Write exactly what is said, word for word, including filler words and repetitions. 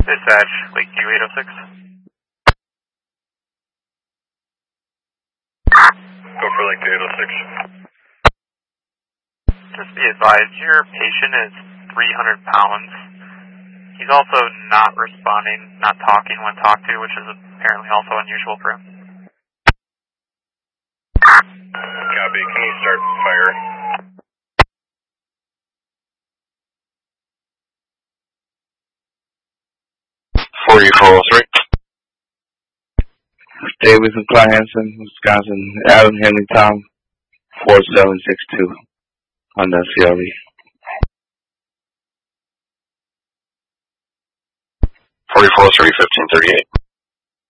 Dispatch, Lakeview eight oh six. Go for Lakeview eight oh six. Just be advised, your patient is three hundred pounds. He's also not responding, not talking when talked to, which is apparently also unusual for him. Copy. Can you start fire? forty-four oh three. Davidson, Clyde Hanson, Wisconsin, Adam Henry Tom, four seven six two on the C R V. forty-four oh three, fifteen thirty-eight.